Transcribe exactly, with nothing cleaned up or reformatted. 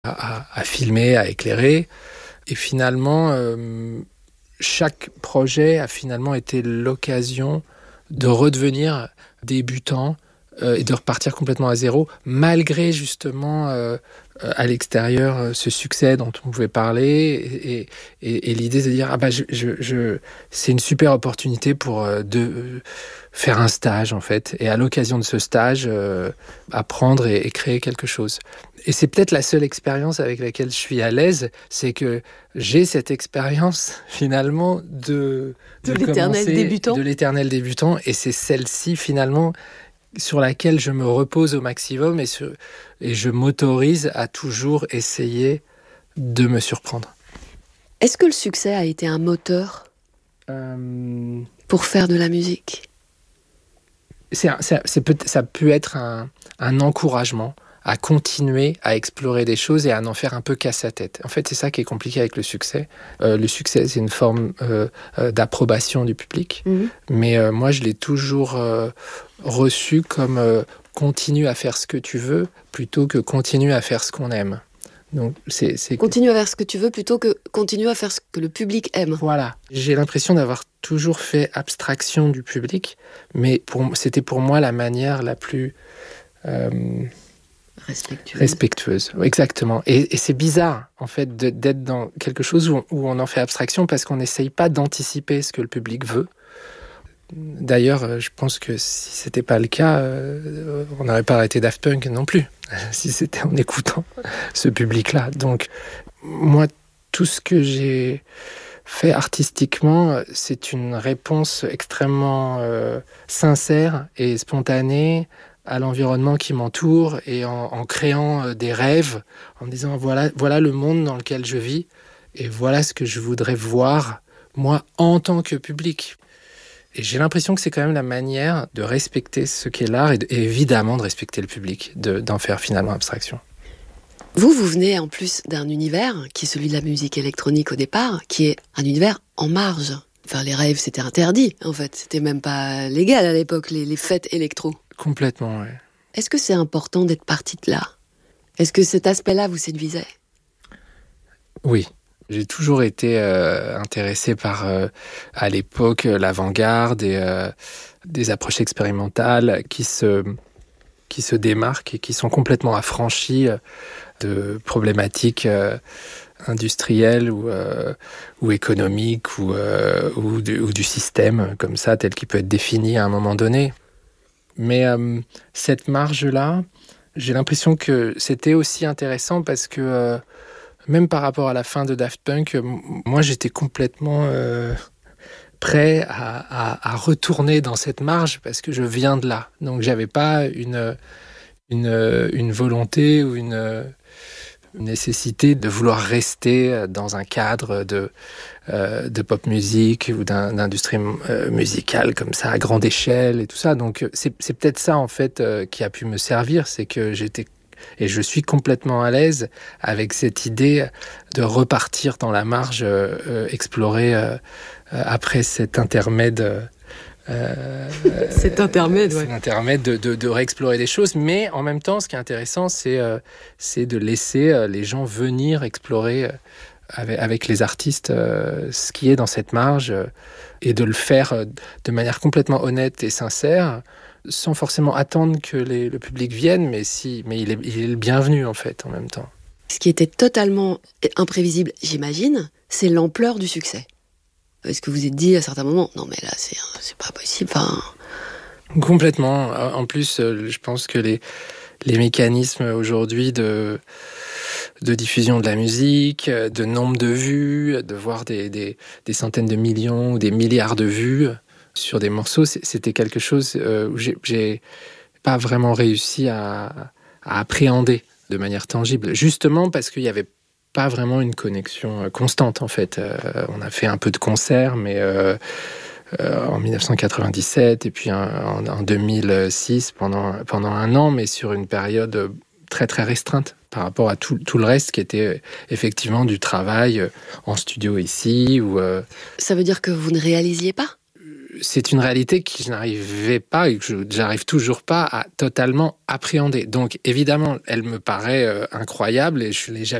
à, à, à filmer, à éclairer. Et finalement, euh, chaque projet a finalement été l'occasion de redevenir débutant euh, et de repartir complètement à zéro, malgré justement euh, à l'extérieur euh, ce succès dont on pouvait parler et, et, et l'idée de dire ah bah je, je, je, c'est une super opportunité pour euh, de euh, faire un stage en fait, et à l'occasion de ce stage euh, apprendre et, et créer quelque chose. Et c'est peut-être la seule expérience avec laquelle je suis à l'aise, c'est que j'ai cette expérience finalement de, de, de l'éternel débutant. De l'éternel débutant, et c'est celle-ci finalement sur laquelle je me repose au maximum et, sur, et je m'autorise à toujours essayer de me surprendre. Est-ce que le succès a été un moteur euh... pour faire de la musique ? c'est, c'est, c'est peut, ça peut être un, un encouragement à continuer à explorer des choses et à en faire un peu qu'à sa tête. En fait, c'est ça qui est compliqué avec le succès. Euh, le succès, c'est une forme euh, euh, d'approbation du public. Mmh. Mais euh, moi, je l'ai toujours euh, reçu comme euh, continue à faire ce que tu veux plutôt que continue à faire ce qu'on aime. Donc, c'est, c'est... Continue à faire ce que tu veux plutôt que continue à faire ce que le public aime. Voilà. J'ai l'impression d'avoir toujours fait abstraction du public, mais pour, c'était pour moi la manière la plus... Euh, Respectueuse. Respectueuse, exactement. Et, et c'est bizarre, en fait, de, d'être dans quelque chose où on, où on en fait abstraction parce qu'on n'essaye pas d'anticiper ce que le public veut. D'ailleurs, je pense que si c'était pas le cas, euh, on n'aurait pas arrêté Daft Punk non plus, si c'était en écoutant ce public-là. Donc, moi, tout ce que j'ai fait artistiquement, c'est une réponse extrêmement euh, sincère et spontanée à l'environnement qui m'entoure et en, en créant euh, des rêves, en me disant voilà, voilà le monde dans lequel je vis et voilà ce que je voudrais voir, moi, en tant que public. Et j'ai l'impression que c'est quand même la manière de respecter ce qu'est l'art et, de, et évidemment de respecter le public, de, d'en faire finalement abstraction. Vous, vous venez en plus d'un univers qui est celui de la musique électronique au départ, qui est un univers en marge. Enfin, les raves, c'était interdit, en fait. C'était même pas légal à l'époque, les, les fêtes électro. Complètement, oui. Est-ce que c'est important d'être parti de là ? Est-ce que cet aspect-là vous séduisait ? Oui. J'ai toujours été euh, intéressé par, euh, à l'époque, l'avant-garde et euh, des approches expérimentales qui se, qui se démarquent et qui sont complètement affranchies de problématiques euh, industrielles ou, euh, ou économiques ou, euh, ou, du, ou du système comme ça, tel qu'il peut être défini à un moment donné. Mais euh, cette marge-là, j'ai l'impression que c'était aussi intéressant parce que euh, même par rapport à la fin de Daft Punk, moi j'étais complètement euh, prêt à, à, à retourner dans cette marge parce que je viens de là. Donc j'avais pas une, une, une volonté ou une, une nécessité de vouloir rester dans un cadre de, euh, de pop musique ou d'un, d'industrie euh, musicale comme ça à grande échelle et tout ça. Donc c'est, c'est peut-être ça en fait euh, qui a pu me servir, c'est que j'étais et je suis complètement à l'aise avec cette idée de repartir dans la marge, euh, explorer euh, après cet intermède. Euh, cet intermède, ouais. Cet intermède de, de, de réexplorer des choses. Mais en même temps, ce qui est intéressant, c'est, euh, c'est de laisser euh, les gens venir explorer euh, avec, avec les artistes euh, ce qui est dans cette marge euh, et de le faire euh, de manière complètement honnête et sincère, sans forcément attendre que les, le public vienne, mais, si, mais il, est, il est le bienvenu, en fait, en même temps. Ce qui était totalement imprévisible, j'imagine, c'est l'ampleur du succès. Est-ce que vous vous êtes dit à certains moments, non mais là, c'est, c'est pas possible, enfin... Complètement. En plus, je pense que les, les mécanismes aujourd'hui de, de diffusion de la musique, de nombre de vues, de voir des, des, des centaines de millions ou des milliards de vues sur des morceaux, c'était quelque chose où j'ai, j'ai pas vraiment réussi à, à appréhender de manière tangible. Justement parce qu'il y avait pas vraiment une connexion constante en fait. Euh, on a fait un peu de concerts, mais euh, euh, en dix-neuf cent quatre-vingt-dix-sept et puis en, en deux mille six pendant, pendant un an, mais sur une période très très restreinte par rapport à tout, tout le reste qui était effectivement du travail en studio ici. Ou, euh... Ça veut dire que vous ne réalisiez pas ? c'est une réalité que je n'arrivais pas et que je n'arrive toujours pas à totalement appréhender. Donc évidemment, elle me paraît euh, incroyable et je l'ai jamais